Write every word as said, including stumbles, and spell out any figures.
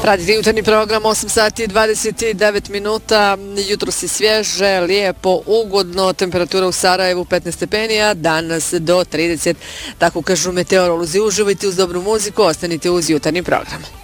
Pratite jutarnji program, osam sati i dvadeset devet minuta, jutro si svježe, lijepo, ugodno, temperatura u Sarajevu petnaest stepeni, a danas do trideset, tako kažu meteorolozi. Uživajte uz dobru muziku, ostanite uz jutarnji program.